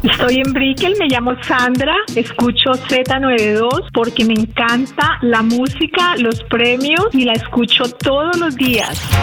Estoy en Brickell, me llamo Sandra, escucho Z92 porque me encanta la música, los premios y la escucho todos los días.